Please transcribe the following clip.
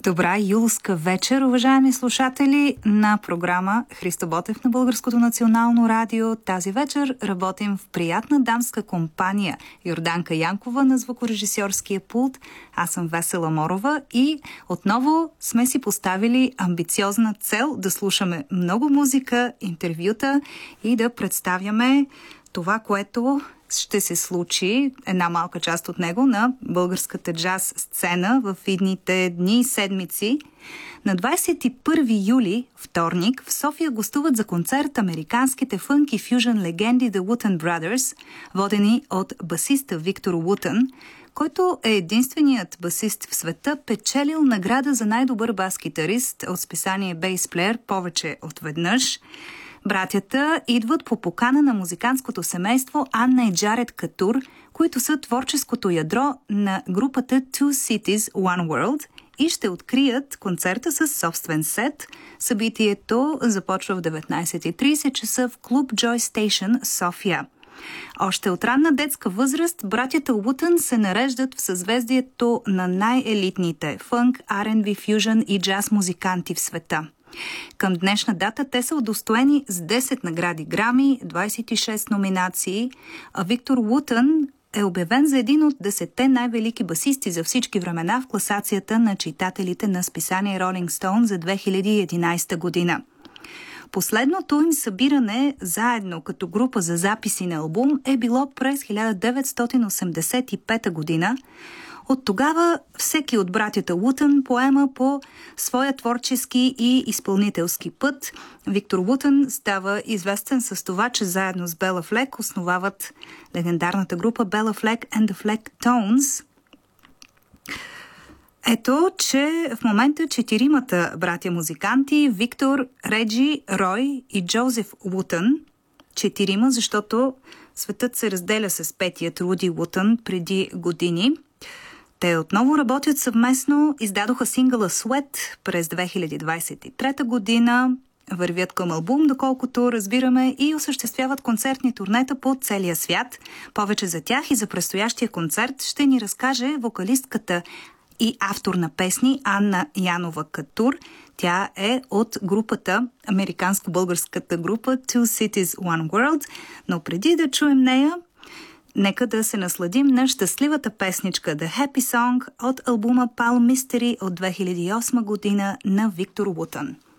Добра юлска вечер, уважаеми слушатели на програма Христо Ботев на Българското национално радио. Тази вечер работим в приятна дамска компания. Йорданка Янкова на звукорежисьорския пулт. Аз съм Весела Морова и отново сме си поставили амбициозна цел да слушаме много музика, интервюта и да представяме това, което ще се случи, една малка част от него, на българската джаз сцена в идните дни и седмици. На 21 юли, вторник, в София гостуват за концерт американските фънк и фюжън легенди The Wooten Brothers, водени от басиста Виктор Уотън, който е единственият басист в света, печелил награда за най-добър бас-гитарист от списание Bass Player повече от веднъж. Братята идват по покана на музикантското семейство Анна и Джаред Катур, които са творческото ядро на групата Two Cities, One World, и ще открият концерта със собствен сет. Събитието започва в 19:30 часа в клуб Joy Station, София. Още от ранна детска възраст братята Уотън се нареждат в съзвездието на най-елитните фънк, R&B, фюжън и джаз музиканти в света. Към днешна дата те са удостоени с 10 награди Грами, 26 номинации, а Виктор Уотън е обявен за един от 10 най-велики басисти за всички времена в класацията на читателите на списание Rolling Stone за 2011 година. Последното им събиране заедно като група за записи на албум е било през 1985 година. От тогава всеки от братята Уотън поема по своя творчески и изпълнителски път. Виктор Уотън става известен с това, че заедно с Бела Флек основават легендарната група Бела Флек and the Fleck Tones. Ето, че в момента 4 братя музиканти, Виктор, Реджи, Рой и Джозеф Уотън, 4, защото светът се разделя с петият Руди Уотън преди години. Те отново работят съвместно, издадоха сингъла Sweat през 2023 година, вървят към албум, доколкото разбираме, и осъществяват концертни турнета по целия свят. Повече за тях и за предстоящия концерт ще ни разкаже вокалистката и автор на песни Анна Янова Катур. Тя е от групата, американско-българската група Two Cities, One World. Но преди да чуем нея, нека да се насладим на щастливата песничка The Happy Song от албума Palm Mystery от 2008 година на Виктор Уотън.